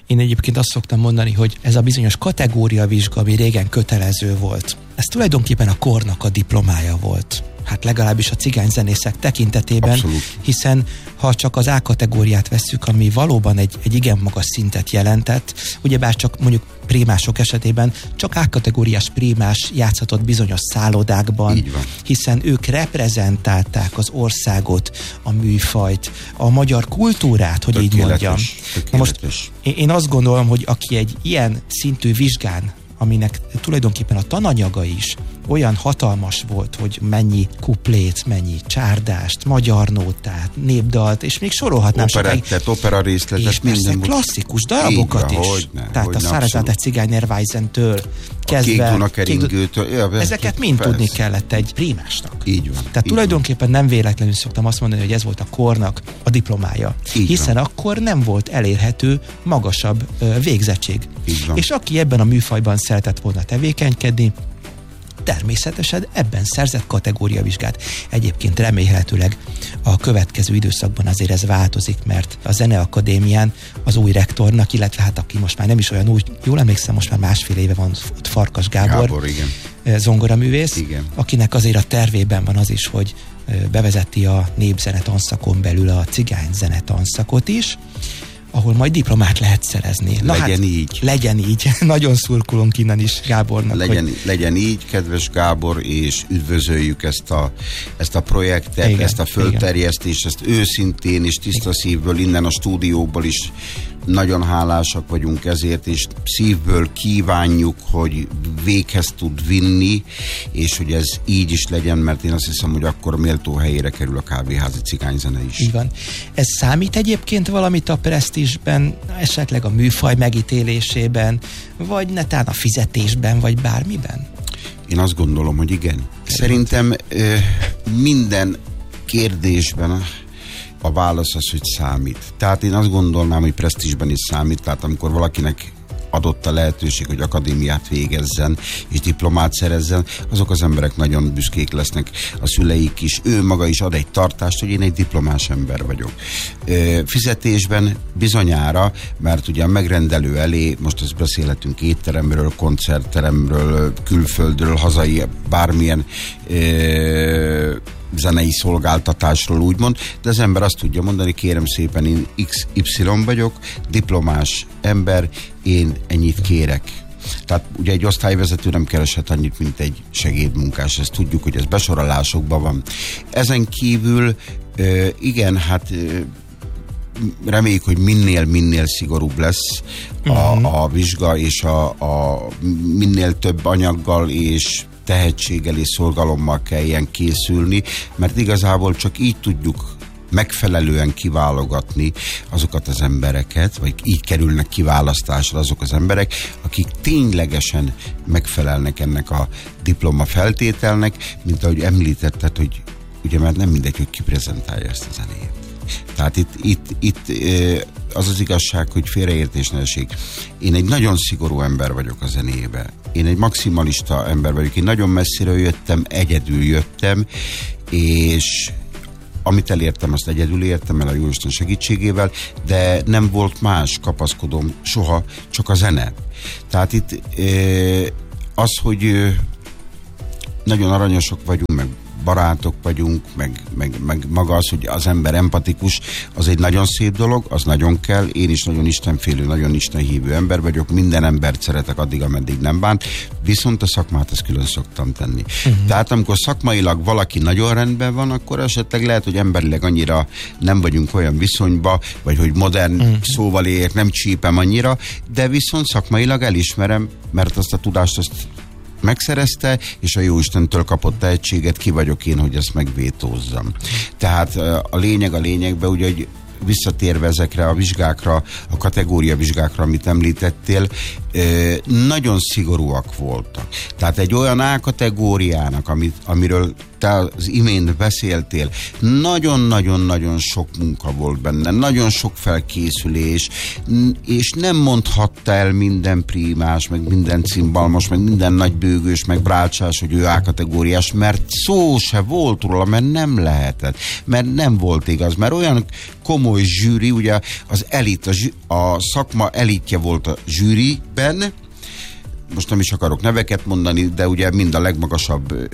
Én egyébként azt szoktam mondani, hogy ez a bizonyos kategóriavizsga, ami régen kötelező volt, ez tulajdonképpen a kornak a diplomája volt. Hát legalábbis a cigányzenészek tekintetében, abszolút. Hiszen ha csak az A kategóriát vesszük, ami valóban egy igen magas szintet jelentett, ugyebár csak mondjuk prémások esetében csak A kategóriás prémás játszhatott bizonyos szállodákban, hiszen ők reprezentálták az országot, a műfajt, a magyar kultúrát, hogy így mondjam. Na most én azt gondolom, hogy aki egy ilyen szintű vizsgán, aminek tulajdonképpen a tananyaga is olyan hatalmas volt, hogy mennyi kuplét, mennyi csárdást, magyar nótát, népdalt, és még sorolhatnám. Operettet, opera részletet, és persze klasszikus darabokat is. Tehát a Szárazát Cigány Nervájzentől kezdve, ezeket mind tudni kellett egy prímásnak. Így van. Tehát tulajdonképpen nem véletlenül szoktam azt mondani, hogy ez volt a kornak a diplomája. Hiszen akkor nem volt elérhető magasabb végzettség. És aki ebben a műfajban szeretett volna tevékenykedni, természetesen ebben szerzett kategóriavizsgát. Egyébként remélhetőleg a következő időszakban azért ez változik, mert a Zeneakadémián az új rektornak, illetve hát aki most már nem is olyan új, jól emlékszem, most már másfél éve van ott Farkas Gábor zongoraművész, akinek azért a tervében van az is, hogy bevezeti a népzene tanszakon belül a cigányzene tanszakot is, ahol majd diplomát lehet szerezni. Legyen így. Nagyon szurkolunk innen is Gábornak. Legyen így, kedves Gábor, és üdvözöljük ezt a projektet, ezt a fölterjesztést, ezt őszintén és tiszta szívből, innen a stúdióból is nagyon hálásak vagyunk ezért, és szívből kívánjuk, hogy véghez tud vinni, és hogy ez így is legyen, mert én azt hiszem, hogy akkor méltó helyére kerül a kávéházi cigányzene is. Így van. Ez számít egyébként valamit a presztízsben, esetleg a műfaj megítélésében, vagy netán a fizetésben, vagy bármiben? Én azt gondolom, hogy igen. Szerintem minden kérdésben a válasz az, hogy számít. Tehát én azt gondolnám, hogy presztízsben is számít, tehát amikor valakinek adott a lehetőség, hogy akadémiát végezzen és diplomát szerezzen, azok az emberek nagyon büszkék lesznek, a szüleik is, ő maga is ad egy tartást, hogy én egy diplomás ember vagyok. Fizetésben bizonyára, mert ugye a megrendelő elé, most azt beszélhetünk étteremről, koncertteremről, külföldről, hazai, bármilyen zenei szolgáltatásról úgymond, de az ember azt tudja mondani, kérem szépen, én XY vagyok, diplomás ember, én ennyit kérek. Tehát ugye egy osztályvezető nem kereshet annyit, mint egy segédmunkás, ezt tudjuk, hogy ez besorolásokban van. Ezen kívül igen, hát reméljük, hogy minél szigorúbb lesz a vizsga, és a minél több anyaggal és tehetséggel és szorgalommal kelljen készülni, mert igazából csak így tudjuk megfelelően kiválogatni azokat az embereket, vagy így kerülnek kiválasztásra azok az emberek, akik ténylegesen megfelelnek ennek a diploma feltételnek, mint ahogy említetted, hogy ugye már nem mindegy, hogy ki prezentálja ezt a zenét. Tehát itt az az igazság, hogy félreértés ne esik. Én egy nagyon szigorú ember vagyok a zenébe. Én egy maximalista ember vagyok. Én nagyon messziről jöttem, egyedül jöttem, és amit elértem, azt egyedül értem el a Jóisten segítségével, de nem volt más kapaszkodom soha, csak a zene. Tehát itt az, hogy nagyon aranyosak vagyunk, meg barátok vagyunk, meg maga az, hogy az ember empatikus, az egy nagyon szép dolog, az nagyon kell. Én is nagyon istenfélő, nagyon istenhívő ember vagyok, minden embert szeretek addig, ameddig nem bánt, viszont a szakmát ezt külön szoktam tenni. Tehát amikor szakmailag valaki nagyon rendben van, akkor esetleg lehet, hogy emberileg annyira nem vagyunk olyan viszonyba, vagy hogy modern szóval éljek, nem csípem annyira, de viszont szakmailag elismerem, mert azt a tudást azt megszerezte, és a Jóistentől kapott tehetséget, ki vagyok én, hogy ezt megvétózzam. Tehát a lényegben, ugye, hogy visszatérve ezekre a vizsgákra, a kategória vizsgákra, amit említettél, nagyon szigorúak voltak. Tehát egy olyan A-kategóriának, amiről te az imént beszéltél, nagyon-nagyon-nagyon sok munka volt benne, nagyon sok felkészülés, és nem mondhatta el minden prímás, meg minden cimbalmos, meg minden nagybőgős, meg brácsás, hogy ő A-kategóriás, mert szó se volt róla, mert nem lehetett, mert nem volt igaz, mert olyan komoly zsűri, ugye az elit, a szakma elitje volt a zsűriben, most nem is akarok neveket mondani, de ugye mind a legmagasabb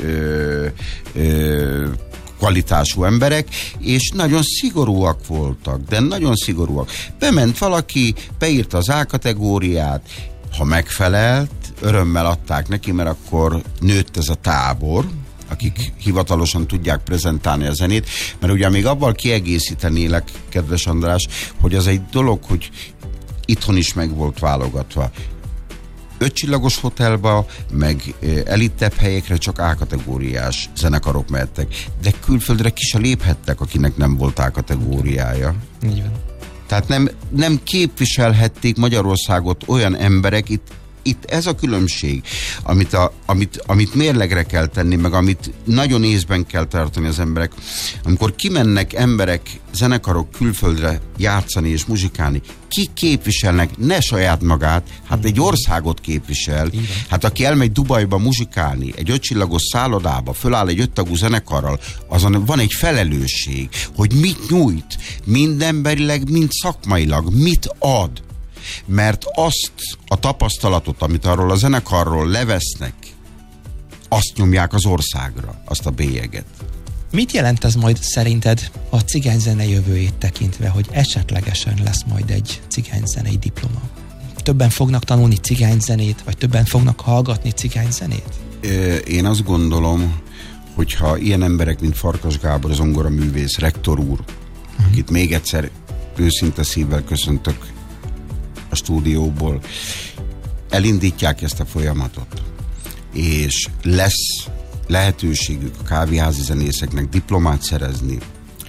kvalitású emberek, és nagyon szigorúak voltak, de nagyon szigorúak. Bement valaki, beírta az A-kategóriát, ha megfelelt, örömmel adták neki, mert akkor nőtt ez a tábor, akik hivatalosan tudják prezentálni a zenét, mert ugye még abban kiegészítenélek, kedves András, hogy az egy dolog, hogy itthon is meg volt válogatva. 5 csillagos hotelba, meg elittebb helyekre csak A-kategóriás zenekarok mehettek. De külföldre ki se léphettek, akinek nem volt A-kategóriája. Így van. Tehát nem képviselhették Magyarországot olyan emberek, itt ez a különbség, amit mérlegre kell tenni, meg amit nagyon észben kell tartani az emberek. Amikor kimennek emberek, zenekarok külföldre játszani és muzsikálni, ki képviselnek, ne saját magát, hát egy országot képvisel. Hát aki elmegy Dubajba muzsikálni, egy 5 csillagos szállodába, föláll egy 5 tagú zenekarral, azon van egy felelősség, hogy mit nyújt, mind emberileg, mind szakmailag, mit ad. Mert azt a tapasztalatot, amit arról a zenekarról levesznek, azt nyomják az országra, azt a bélyeget. Mit jelent ez majd szerinted a cigányzene jövőjét tekintve, hogy esetlegesen lesz majd egy cigányzenei diploma? Többen fognak tanulni cigányzenét, vagy többen fognak hallgatni cigányzenét? Én azt gondolom, hogyha ilyen emberek, mint Farkas Gábor, zongoraművész, rektor úr, akit még egyszer őszinte szívvel köszöntök a stúdióból, elindítják ezt a folyamatot, és lesz lehetőségük a kávéházi zenészeknek diplomát szerezni,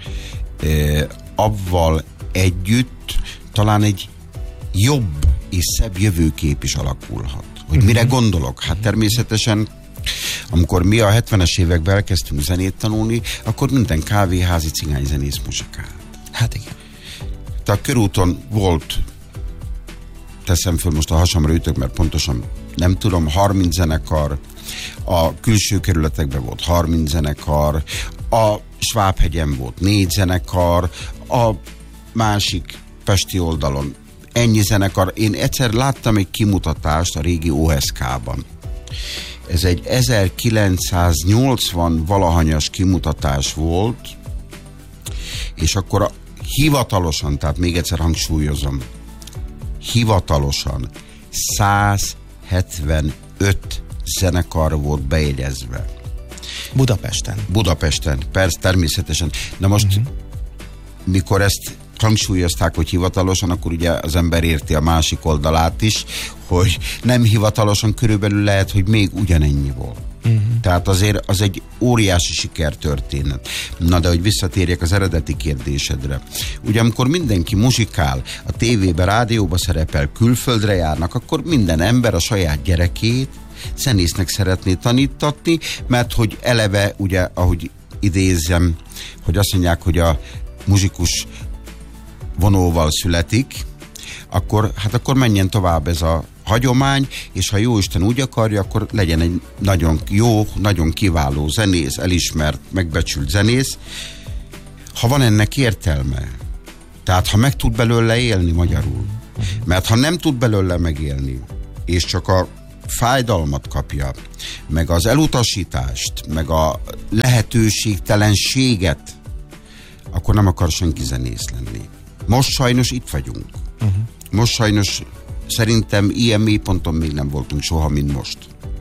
avval együtt talán egy jobb és szebb jövőkép is alakulhat. Hogy mire gondolok? Hát természetesen, amikor mi a 70-es években elkezdtünk zenét tanulni, akkor minden kávéházi cigányzenész muzsikált. Hát igen. Tehát a körúton volt, teszem föl most a hasamra ütök, mert pontosan nem tudom, 30 zenekar, a külső kerületekben volt 30 zenekar, a Svábhegyen volt 4 zenekar, a másik pesti oldalon ennyi zenekar. Én egyszer láttam egy kimutatást a régi OSK-ban. Ez egy 1980 valahanyas kimutatás volt, és akkor hivatalosan, tehát még egyszer hangsúlyozom, hivatalosan 175 zenekar volt bejegyezve. Budapesten, persze, természetesen. Na most, mikor ezt hangsúlyozták, hogy hivatalosan, akkor ugye az ember érti a másik oldalát is, hogy nem hivatalosan körülbelül lehet, hogy még ugyanennyi volt. Tehát azért az egy óriási sikertörténet. Na de hogy visszatérjek az eredeti kérdésedre. Ugye amikor mindenki muzsikál, a tévébe, rádióba szerepel, külföldre járnak, akkor minden ember a saját gyerekét zenésznek szeretné tanítatni, mert hogy eleve, ugye, ahogy idézem, hogy azt mondják, hogy a muzsikus vonóval születik, akkor menjen tovább ez a hagyomány, és ha Jóisten úgy akarja, akkor legyen egy nagyon jó, nagyon kiváló zenész, elismert, megbecsült zenész, ha van ennek értelme. Tehát ha meg tud belőle élni magyarul. Mert ha nem tud belőle megélni, és csak a fájdalmat kapja, meg az elutasítást, meg a lehetőségtelenséget, akkor nem akar senki zenész lenni. Most sajnos itt vagyunk. Most sajnos szerintem ilyen mélyponton még nem voltunk soha, mint most.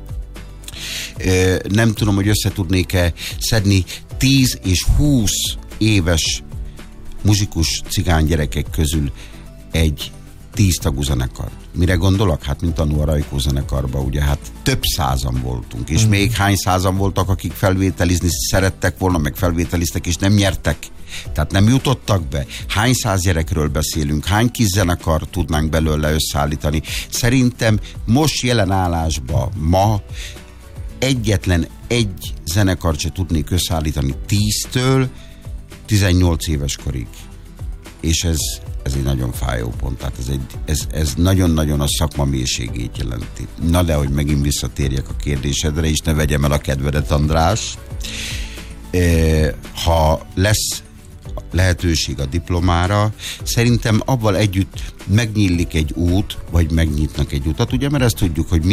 Nem tudom, hogy össze tudnék-e szedni 10 és 20 éves muzsikus cigány gyerekek közül egy 10 tagú zenekart. Mire gondolok? Hát mint annó a Rajkó zenekarban, ugye hát több százan voltunk, és még hány százan voltak, akik felvételizni szerettek volna, meg felvételiztek, és nem nyertek. Tehát nem jutottak be. Hány száz gyerekről beszélünk, hány kis zenekar tudnánk belőle összeállítani. Szerintem most jelen állásban ma egyetlen egy zenekart se tudnék összeállítani 10-től 18 éves korig. És ez egy nagyon fájó pont. Tehát ez nagyon-nagyon a szakma mélységét jelenti. Na de, hogy megint visszatérjek a kérdésedre, és ne vegyem el a kedvedet, András. Ha lesz lehetőség a diplomára, szerintem avval együtt megnyílik egy út, vagy megnyitnak egy utat, ugye, mert ezt tudjuk, hogy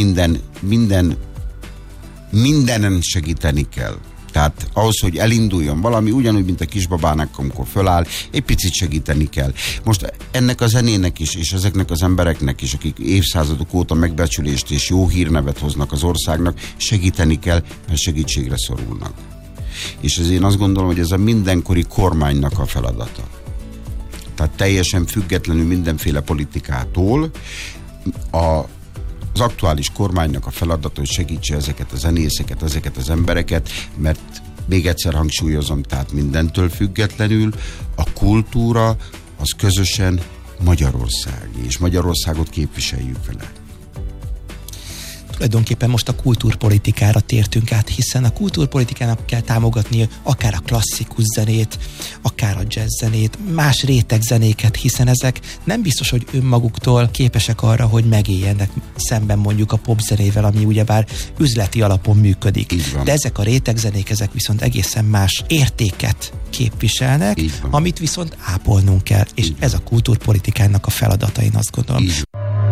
mindenen segíteni kell. Tehát ahhoz, hogy elinduljon valami, ugyanúgy, mint a kisbabának, amikor föláll, egy picit segíteni kell. Most ennek a zenének is, és ezeknek az embereknek is, akik évszázadok óta megbecsülést és jó hírnevet hoznak az országnak, segíteni kell, mert segítségre szorulnak. És ezért én azt gondolom, hogy ez a mindenkori kormánynak a feladata. Tehát teljesen függetlenül mindenféle politikától az aktuális kormánynak a feladata, hogy segítse ezeket a zenészeket, ezeket az embereket, mert még egyszer hangsúlyozom, tehát mindentől függetlenül a kultúra az közösen Magyarország, és Magyarországot képviseljük vele. Tulajdonképpen most a kultúrpolitikára tértünk át, hiszen a kultúrpolitikának kell támogatni akár a klasszikus zenét, akár a jazz zenét, más rétegzenéket, hiszen ezek nem biztos, hogy önmaguktól képesek arra, hogy megéljenek szemben mondjuk a popzenével, ami ugyebár üzleti alapon működik. De ezek a rétegzenék, ezek viszont egészen más értéket képviselnek, amit viszont ápolnunk kell, és ez a kultúrpolitikának a feladata, én azt gondolom.